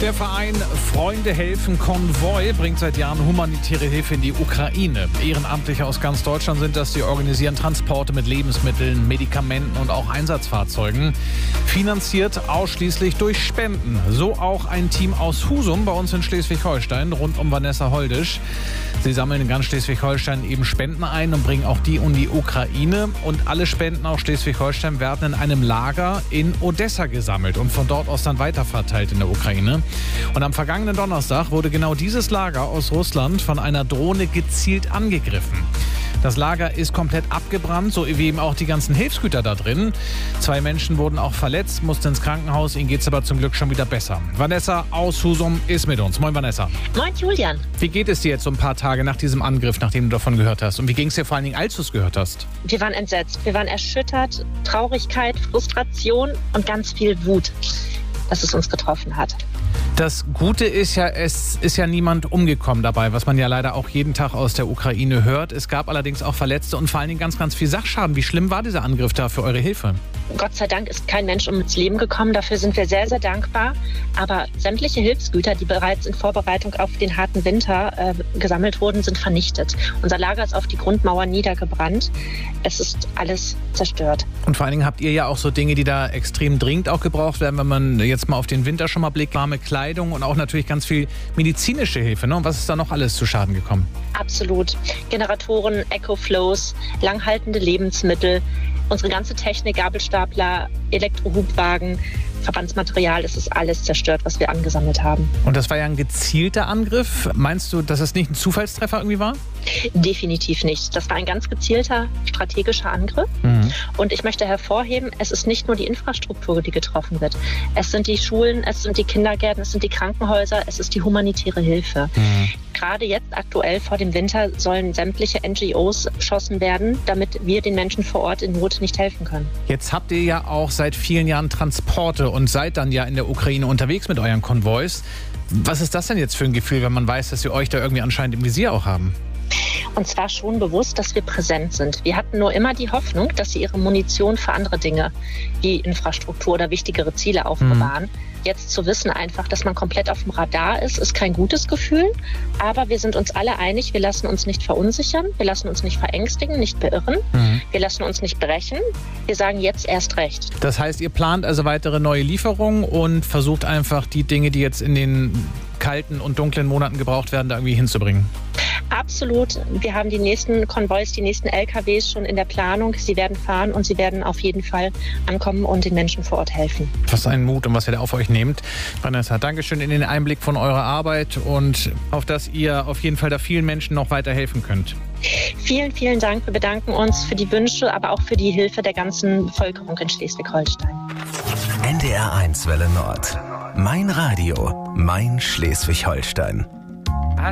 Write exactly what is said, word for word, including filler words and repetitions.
Der Verein Freunde helfen Konvoi bringt seit Jahren humanitäre Hilfe in die Ukraine. Ehrenamtliche aus ganz Deutschland sind das, die organisieren Transporte mit Lebensmitteln, Medikamenten und auch Einsatzfahrzeugen. Finanziert ausschließlich durch Spenden. So auch ein Team aus Husum bei uns in Schleswig-Holstein rund um Vanessa Holdisch. Sie sammeln in ganz Schleswig-Holstein eben Spenden ein und bringen auch die in die Ukraine. Und alle Spenden aus Schleswig-Holstein werden in einem Lager in Odessa gesammelt und von dort aus dann weiterverteilt in der Ukraine. Und am vergangenen Donnerstag wurde genau dieses Lager aus Russland von einer Drohne gezielt angegriffen. Das Lager ist komplett abgebrannt, so wie eben auch die ganzen Hilfsgüter da drin. Zwei Menschen wurden auch verletzt, mussten ins Krankenhaus. Ihnen geht es aber zum Glück schon wieder besser. Vanessa aus Husum ist mit uns. Moin, Vanessa. Moin, Julian. Wie geht es dir jetzt so ein paar Tage nach diesem Angriff, nachdem du davon gehört hast? Und wie ging es dir vor allen Dingen, als du es gehört hast? Wir waren entsetzt. Wir waren erschüttert. Traurigkeit, Frustration und ganz viel Wut, dass es uns getroffen hat. Das Gute ist ja, es ist ja niemand umgekommen dabei, was man ja leider auch jeden Tag aus der Ukraine hört. Es gab allerdings auch Verletzte und vor allen Dingen ganz, ganz viel Sachschaden. Wie schlimm war dieser Angriff da für eure Hilfe? Gott sei Dank ist kein Mensch ums Leben gekommen. Dafür sind wir sehr, sehr dankbar. Aber sämtliche Hilfsgüter, die bereits in Vorbereitung auf den harten Winter äh, gesammelt wurden, sind vernichtet. Unser Lager ist auf die Grundmauer niedergebrannt. Es ist alles zerstört. Und vor allen Dingen habt ihr ja auch so Dinge, die da extrem dringend auch gebraucht werden, wenn man jetzt mal auf den Winter schon mal blickt. Warme Kleidung und auch natürlich ganz viel medizinische Hilfe. Ne? Und was ist da noch alles zu Schaden gekommen? Absolut. Generatoren, Ecoflows, langhaltende Lebensmittel, unsere ganze Technik, Gabelstapler, Elektrohubwagen, Verbandsmaterial, es ist alles zerstört, was wir angesammelt haben. Und das war ja ein gezielter Angriff. Meinst du, dass es nicht ein Zufallstreffer irgendwie war? Definitiv nicht. Das war ein ganz gezielter strategischer Angriff. Mhm. Und ich möchte hervorheben, es ist nicht nur die Infrastruktur, die getroffen wird. Es sind die Schulen, es sind die Kindergärten, es sind die Krankenhäuser, es ist die humanitäre Hilfe. Mhm. Gerade jetzt aktuell vor dem Winter sollen sämtliche N G Os beschossen werden, damit wir den Menschen vor Ort in Not nicht helfen können. Jetzt habt ihr ja auch seit vielen Jahren Transporte und seid dann ja in der Ukraine unterwegs mit euren Konvois. Was ist das denn jetzt für ein Gefühl, wenn man weiß, dass wir euch da irgendwie anscheinend im Visier auch haben? Und zwar schon bewusst, dass wir präsent sind. Wir hatten nur immer die Hoffnung, dass sie ihre Munition für andere Dinge wie Infrastruktur oder wichtigere Ziele aufbewahren. Mhm. Jetzt zu wissen einfach, dass man komplett auf dem Radar ist, ist kein gutes Gefühl. Aber wir sind uns alle einig, wir lassen uns nicht verunsichern, wir lassen uns nicht verängstigen, nicht beirren. Mhm. Wir lassen uns nicht brechen. Wir sagen jetzt erst recht. Das heißt, ihr plant also weitere neue Lieferungen und versucht einfach die Dinge, die jetzt in den kalten und dunklen Monaten gebraucht werden, da irgendwie hinzubringen? Absolut. Wir haben die nächsten Konvois, die nächsten L K Ws schon in der Planung. Sie werden fahren und sie werden auf jeden Fall ankommen und den Menschen vor Ort helfen. Was ein Mut und was ihr da auf euch nehmt. Vanessa, Dankeschön in den Einblick von eurer Arbeit und auf dass ihr auf jeden Fall da vielen Menschen noch weiter helfen könnt. Vielen, vielen Dank. Wir bedanken uns für die Wünsche, aber auch für die Hilfe der ganzen Bevölkerung in Schleswig-Holstein. N D R eins Welle Nord. Mein Radio, mein Schleswig-Holstein.